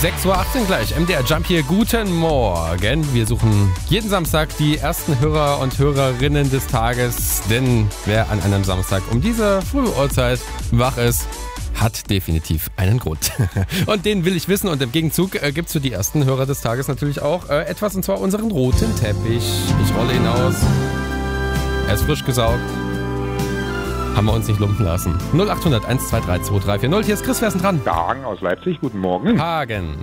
6.18 Uhr gleich. MDR Jump hier. Guten Morgen. Wir suchen jeden Samstag die ersten Hörer und Hörerinnen des Tages. Denn wer an einem Samstag um diese frühe Uhrzeit wach ist, hat definitiv einen Grund. Und den will ich wissen. Und im Gegenzug gibt es für die ersten Hörer des Tages natürlich auch etwas, und zwar unseren roten Teppich. Ich rolle ihn aus. Er ist frisch gesaugt. Haben wir uns nicht lumpen lassen. 0800 123 2340. Hier ist Chris, wer ist denn dran? Ja, Hagen aus Leipzig, guten Morgen. Hagen.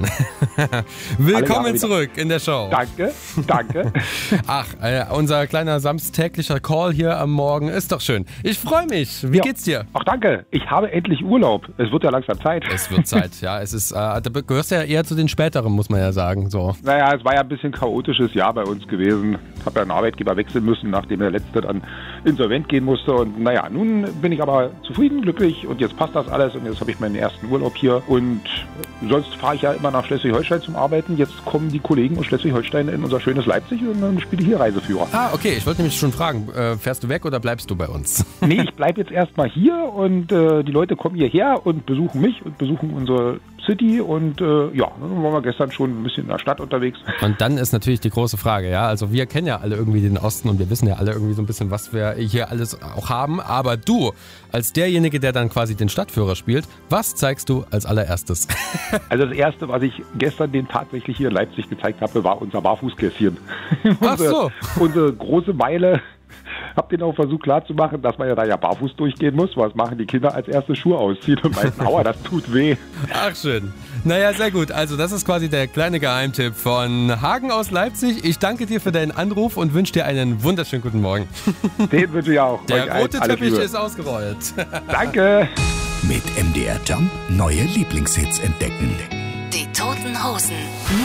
Willkommen zurück in der Show. Danke. Ach, unser kleiner samstäglicher Call hier am Morgen ist doch schön. Ich freue mich. Wie geht's dir? Ach, danke. Ich habe endlich Urlaub. Es wird ja langsam Zeit. Es wird Zeit, ja. Es ist, da gehörst du ja eher zu den späteren, muss man ja sagen. So. Naja, es war ja ein bisschen chaotisches Jahr bei uns gewesen. Ich habe ja einen Arbeitgeber wechseln müssen, nachdem der letzte dann insolvent gehen musste. Und naja, nun bin ich aber zufrieden, glücklich und jetzt passt das alles und jetzt habe ich meinen ersten Urlaub hier und sonst fahre ich ja immer nach Schleswig-Holstein zum Arbeiten. Jetzt kommen die Kollegen aus Schleswig-Holstein in unser schönes Leipzig und dann spiele ich hier Reiseführer. Ah, okay. Ich wollte nämlich schon fragen, fährst du weg oder bleibst du bei uns? Nee, ich bleibe jetzt erstmal hier und die Leute kommen hierher und besuchen mich und besuchen unsere City und dann waren wir gestern schon ein bisschen in der Stadt unterwegs. Und dann ist natürlich die große Frage, ja, also wir kennen ja alle irgendwie den Osten und wir wissen ja alle irgendwie so ein bisschen, was wir hier alles auch haben, aber du, als derjenige, der dann quasi den Stadtführer spielt, was zeigst du als allererstes? Also das Erste, was ich gestern den tatsächlich hier in Leipzig gezeigt habe, war unser Barfußgässchen. Ach so. Unsere große Meile. Hab den auch versucht klarzumachen, dass man ja da barfuß durchgehen muss. Was machen die Kinder als erste Schuhe ausziehen und meinten, aua, das tut weh. Ach schön. Naja, sehr gut. Also das ist quasi der kleine Geheimtipp von Hagen aus Leipzig. Ich danke dir für deinen Anruf und wünsche dir einen wunderschönen guten Morgen. Den wünsche ich auch. Der rote Teppich ist ausgerollt. Danke. Mit MDR Jump neue Lieblingshits entdecken. Die Toten Hosen.